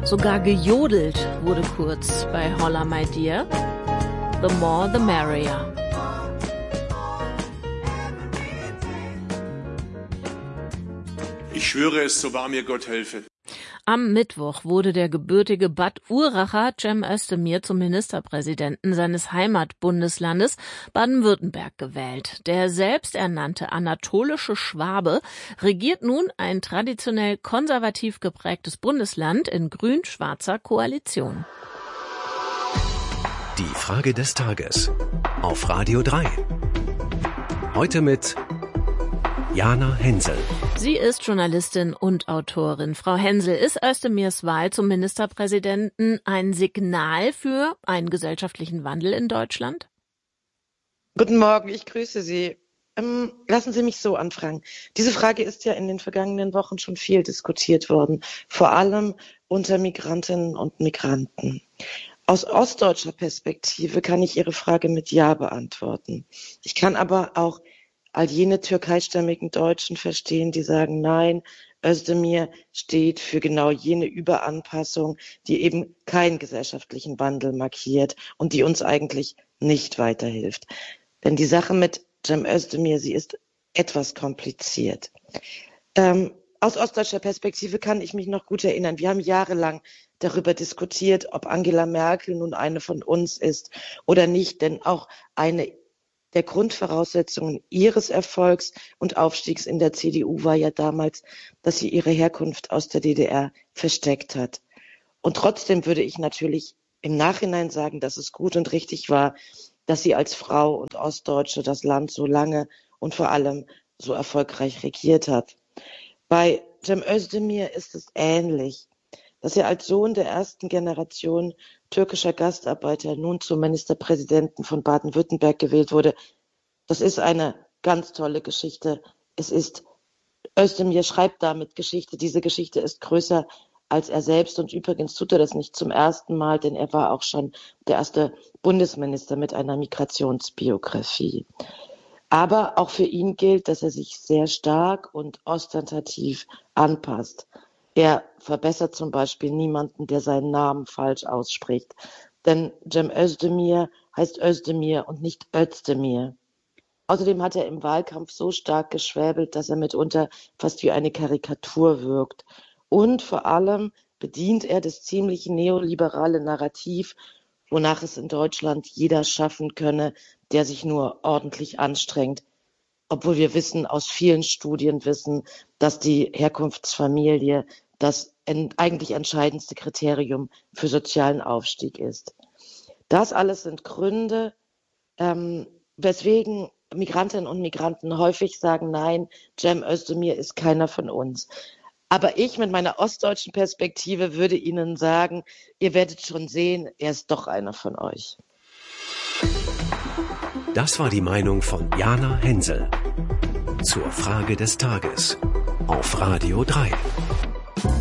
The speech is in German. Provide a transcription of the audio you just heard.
Sogar gejodelt wurde kurz bei Holla My Dear. The more the merrier. Ich schwöre es, so wahr mir Gott helfe. Am Mittwoch wurde der gebürtige Bad Uracher Cem Özdemir zum Ministerpräsidenten seines Heimatbundeslandes Baden-Württemberg gewählt. Der selbsternannte anatolische Schwabe regiert nun ein traditionell konservativ geprägtes Bundesland in grün-schwarzer Koalition. Die Frage des Tages auf Radio 3. Heute mit Jana Hensel. Sie ist Journalistin und Autorin. Frau Hensel, ist Özdemirs Wahl zum Ministerpräsidenten ein Signal für einen gesellschaftlichen Wandel in Deutschland? Guten Morgen, ich grüße Sie. Lassen Sie mich so anfangen. Diese Frage ist ja in den vergangenen Wochen schon viel diskutiert worden, vor allem unter Migrantinnen und Migranten. Aus ostdeutscher Perspektive kann ich Ihre Frage mit Ja beantworten. Ich kann aber auch all jene türkeistämmigen Deutschen verstehen, die sagen, nein, Özdemir steht für genau jene Überanpassung, die eben keinen gesellschaftlichen Wandel markiert und die uns eigentlich nicht weiterhilft. Denn die Sache mit Cem Özdemir, sie ist etwas kompliziert. Aus ostdeutscher Perspektive kann ich mich noch gut erinnern. Wir haben jahrelang darüber diskutiert, ob Angela Merkel nun eine von uns ist oder nicht, denn auch eine der Grundvoraussetzungen ihres Erfolgs und Aufstiegs in der CDU war ja damals, dass sie ihre Herkunft aus der DDR versteckt hat. Und trotzdem würde ich natürlich im Nachhinein sagen, dass es gut und richtig war, dass sie als Frau und Ostdeutsche das Land so lange und vor allem so erfolgreich regiert hat. Bei Cem Özdemir ist es ähnlich, dass er als Sohn der ersten Generation türkischer Gastarbeiter nun zum Ministerpräsidenten von Baden-Württemberg gewählt wurde. Das ist eine ganz tolle Geschichte. Özdemir schreibt damit Geschichte. Diese Geschichte ist größer als er selbst. Und übrigens tut er das nicht zum ersten Mal, denn er war auch schon der erste Bundesminister mit einer Migrationsbiografie. Aber auch für ihn gilt, dass er sich sehr stark und ostentativ anpasst. Er verbessert zum Beispiel niemanden, der seinen Namen falsch ausspricht. Denn Cem Özdemir heißt Özdemir und nicht Özdemir. Außerdem hat er im Wahlkampf so stark geschwäbelt, dass er mitunter fast wie eine Karikatur wirkt. Und vor allem bedient er das ziemlich neoliberale Narrativ, wonach es in Deutschland jeder schaffen könne, der sich nur ordentlich anstrengt. Obwohl wir aus vielen Studien wissen, dass die Herkunftsfamilie das eigentlich entscheidendste Kriterium für sozialen Aufstieg ist. Das alles sind Gründe, weswegen Migrantinnen und Migranten häufig sagen, nein, Cem Özdemir ist keiner von uns. Aber ich mit meiner ostdeutschen Perspektive würde Ihnen sagen, ihr werdet schon sehen, er ist doch einer von euch. Das war die Meinung von Jana Hensel zur Frage des Tages auf Radio 3.